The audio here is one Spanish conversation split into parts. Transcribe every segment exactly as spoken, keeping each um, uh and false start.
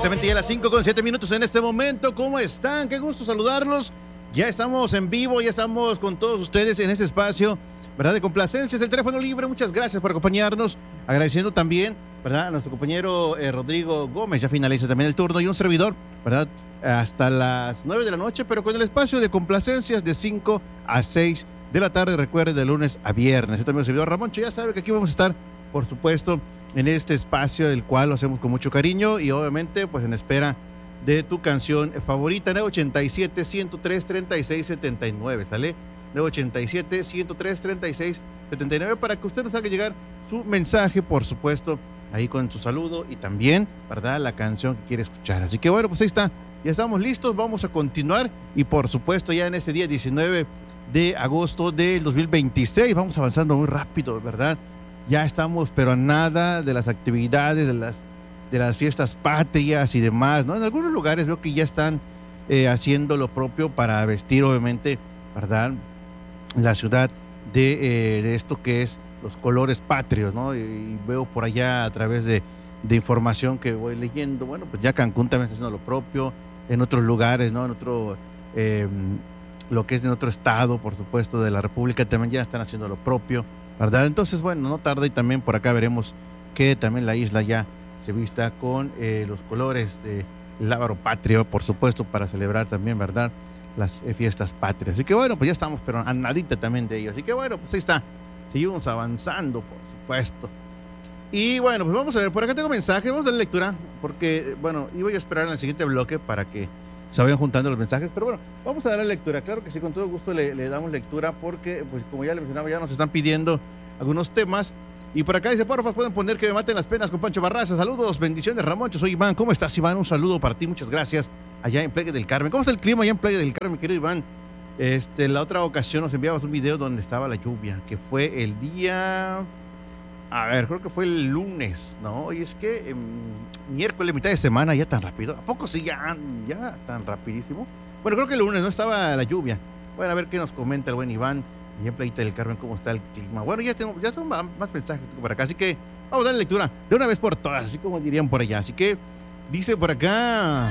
Exactamente, ya a las cinco con siete minutos en este momento. ¿Cómo están? Qué gusto saludarlos. Ya estamos en vivo, ya estamos con todos ustedes en este espacio, ¿verdad? De complacencias, el teléfono libre. Muchas gracias por acompañarnos. Agradeciendo también, ¿verdad? A nuestro compañero eh, Rodrigo Gómez, ya finaliza también el turno, y un servidor, ¿verdad? Hasta las nueve de la noche, pero con el espacio de complacencias de cinco a seis de la tarde. Recuerden, de lunes a viernes. Yo también, el servidor Ramoncho, ya sabe que aquí vamos a estar, por supuesto, en este espacio, el cual lo hacemos con mucho cariño y obviamente pues en espera de tu canción favorita. Nueve ochenta y siete, ciento tres, treinta y seis setenta y nueve, ¿sale? Nueve ochenta y siete, ciento tres, treinta y seis setenta y nueve, para que usted nos haga llegar su mensaje, por supuesto, ahí con su saludo y también, ¿verdad?, la canción que quiere escuchar. Así que bueno, pues ahí está, ya estamos listos, vamos a continuar y por supuesto ya en este día diecinueve de agosto del dos mil veintiséis, vamos avanzando muy rápido, ¿verdad? Ya estamos, pero a nada de las actividades, de las, de las fiestas patrias y demás, ¿no? En algunos lugares veo que ya están eh, haciendo lo propio para vestir, obviamente, ¿verdad?, la ciudad de, eh, de esto que es los colores patrios, ¿no? Y, y veo por allá a través de, de información que voy leyendo, bueno, pues ya Cancún también está haciendo lo propio, en otros lugares, ¿no? En otro, eh, lo que es en otro estado, por supuesto, de la República también ya están haciendo lo propio, ¿verdad? Entonces, bueno, no tarda y también por acá veremos que también la isla ya se vista con eh, los colores de lábaro patrio, por supuesto, para celebrar también, ¿verdad?, las eh, fiestas patrias. Así que bueno, pues ya estamos, pero a nadita también de ello. Así que bueno, pues ahí está. Seguimos avanzando, por supuesto. Y bueno, pues vamos a ver, por acá tengo mensajes, vamos a dar lectura, porque, bueno, iba a esperar en el siguiente bloque para que se vayan juntando los mensajes, pero bueno, vamos a dar la lectura. Claro que sí, con todo gusto le, le damos lectura, porque, pues como ya le mencionaba, ya nos están pidiendo algunos temas. Y por acá dice, porfas, pueden poner Que me maten las penas con Pancho Barraza. Saludos, bendiciones, Ramoncho. Soy Iván. ¿Cómo estás, Iván? Un saludo para ti, muchas gracias. Allá en Playa del Carmen. ¿Cómo está el clima allá en Playa del Carmen, querido Iván? Este, la otra ocasión nos enviabas un video donde estaba la lluvia, que fue el día... A ver, creo que fue el lunes, ¿no? Y es que eh, miércoles, mitad de semana, ya tan rápido. ¿A poco sí, ya, ya tan rapidísimo? Bueno, creo que el lunes no estaba la lluvia. Bueno, a ver qué nos comenta el buen Iván. Y en Playita del Carmen, ¿cómo está el clima? Bueno, ya tengo, ya tengo más, más mensajes por acá, así que vamos a darle lectura de una vez por todas, así como dirían por allá. Así que dice por acá...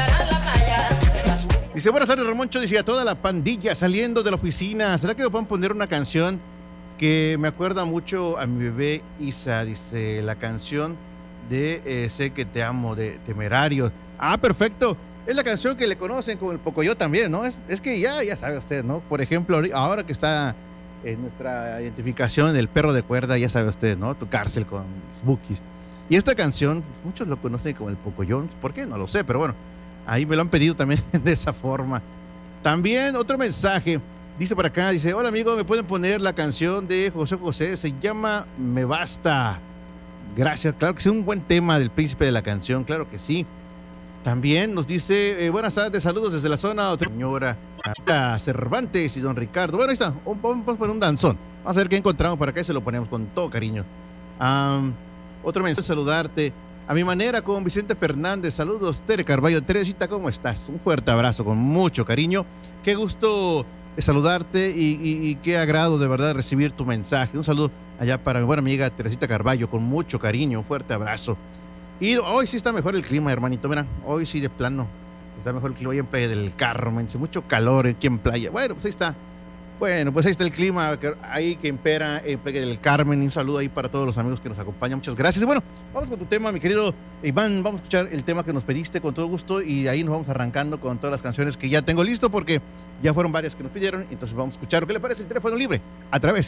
Dice, buenas tardes, Ramoncho. Dice, a toda la pandilla saliendo de la oficina, ¿será que me pueden poner una canción que me acuerda mucho a mi bebé Isa? Dice, la canción de eh, Sé que te amo, de Temerarios. Ah, perfecto. Es la canción que le conocen como el Pocoyo también, ¿no? Es, es que ya, ya sabe usted, ¿no? Por ejemplo, ahora que está en nuestra identificación del perro de cuerda, ya sabe usted, ¿no? Tu cárcel con los Bookies. Y esta canción, muchos lo conocen como el Pocoyo. ¿Por qué? No lo sé, pero bueno, ahí me lo han pedido también de esa forma. También otro mensaje, dice por acá, dice, hola amigo, ¿me pueden poner la canción de José José? Se llama Me Basta. Gracias, claro que sí, un buen tema del príncipe de la canción, claro que sí. También nos dice, eh, buenas tardes, saludos desde la zona, señora Cervantes y don Ricardo. Bueno, ahí está, vamos a poner un danzón. Vamos a ver qué encontramos para acá y se lo ponemos con todo cariño. Um, otro mensaje, saludarte a mi manera con Vicente Fernández. Saludos, Tere Carballo. Teresita, ¿cómo estás? Un fuerte abrazo con mucho cariño. Qué gusto saludarte y, y, y qué agrado de verdad recibir tu mensaje. Un saludo allá para mi buena amiga Teresita Carballo con mucho cariño. Un fuerte abrazo. Y hoy sí está mejor el clima, hermanito. Mira, hoy sí de plano está mejor el clima ahí en Playa del Carmen. Mucho calor aquí en playa. Bueno, pues ahí está. Bueno, pues ahí está el clima que, ahí que impera en Playa del Carmen. Un saludo ahí para todos los amigos que nos acompañan. Muchas gracias. Y bueno, vamos con tu tema, mi querido Iván. Vamos a escuchar el tema que nos pediste con todo gusto y de ahí nos vamos arrancando con todas las canciones que ya tengo listo porque ya fueron varias que nos pidieron. Entonces vamos a escuchar. ¿Qué le parece el teléfono libre? A través